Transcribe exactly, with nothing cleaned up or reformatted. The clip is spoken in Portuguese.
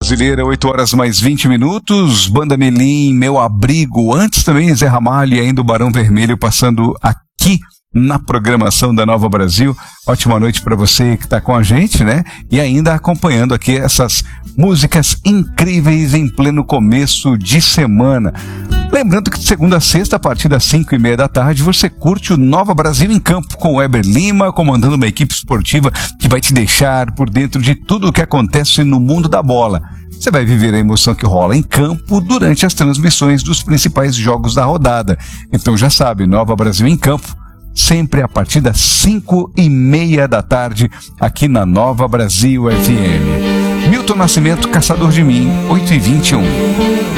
Brasileira, oito horas mais vinte minutos, Banda Melim, Meu Abrigo, antes também Zé Ramalho e ainda o Barão Vermelho passando aqui na programação da Nova Brasil. Ótima noite para você que está com a gente, né? E ainda acompanhando aqui essas músicas incríveis em pleno começo de semana. Lembrando que de segunda a sexta, a partir das cinco e meia da tarde, você curte o Nova Brasil em Campo, com o Weber Lima, comandando uma equipe esportiva que vai te deixar por dentro de tudo o que acontece no mundo da bola. Você vai viver a emoção que rola em campo durante as transmissões dos principais jogos da rodada. Então já sabe, Nova Brasil em Campo, sempre a partir das cinco e meia da tarde, aqui na Nova Brasil F M. Milton Nascimento, Caçador de Mim, oito e vinte e um.